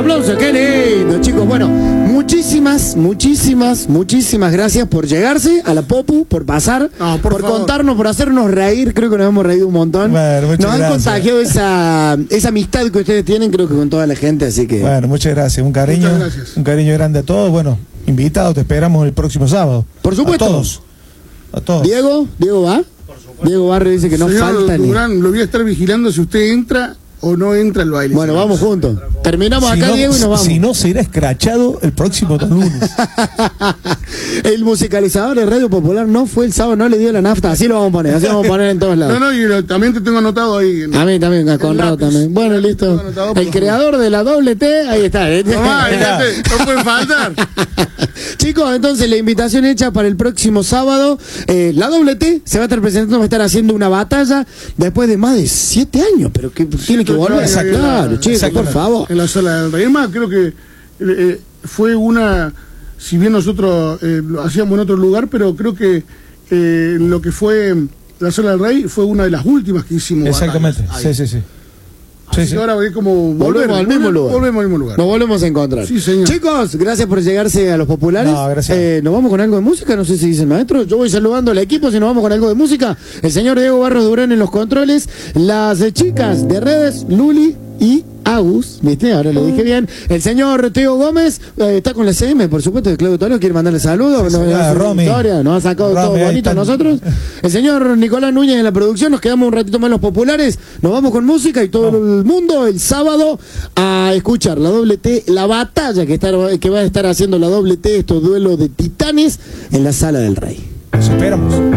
aplauso, qué lindo, chicos. Bueno, muchísimas gracias por llegarse a la Popu, por pasar, por favor, contarnos, por hacernos reír. Creo que nos hemos reído un montón. Bueno, nos han contagiado esa amistad que ustedes tienen, creo que con toda la gente, así que... Bueno, muchas gracias, un cariño grande a todos. Bueno, invitados, te esperamos el próximo sábado. Por supuesto. A todos. Diego va. Diego Barrio dice que no falta ni... Durán, lo voy a estar vigilando si usted entra o no entra al baile. Bueno, vamos juntos. Terminamos si acá, no, Diego, y nos vamos. Si no, será escrachado el próximo lunes. El musicalizador de Radio Popular no fue el sábado, no le dio la nafta. Así lo vamos a poner, así vamos a poner en todos lados. No, y también te tengo anotado ahí. A mí también, a Conrado también. Bueno, listo. El creador de la doble T, ahí está. No puede faltar. Chicos, entonces la invitación hecha para el próximo sábado. La doble T se va a estar presentando, va a estar haciendo una batalla después de más de 7 años, pero que tiene que volver. Claro, chicos, por favor. En la Sala del Rey. Es más, creo que fue una, si bien nosotros lo hacíamos en otro lugar, pero creo que lo que fue la Sala del Rey fue una de las últimas que hicimos. Exactamente, sí. Así ahora es como volvemos al mismo lugar. Volvemos al mismo lugar. Nos volvemos a encontrar. Sí, señor. Chicos, gracias por llegarse a los populares. No, gracias. ¿Nos vamos con algo de música? No sé si dice el maestro. Yo voy saludando al equipo, si nos vamos con algo de música. El señor Diego Barros Durán en los controles. Las chicas de redes, Luli y Agus, ¿viste? Ahora lo dije bien. El señor Teo Gómez está con la CM, por supuesto, de Claudio Toro. ¿Quiere mandarle saludos? Nos ha sacado todo bonito a nosotros. El señor Nicolás Núñez en la producción. Nos quedamos un ratito más en los populares. Nos vamos con música y todo el mundo el sábado a escuchar la doble T, la batalla que va a estar haciendo la doble T, estos duelos de titanes en la Sala del Rey. Nos esperamos.